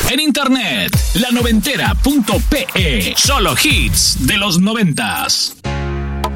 En internet, lanoventera.pe. Solo hits de los 90s.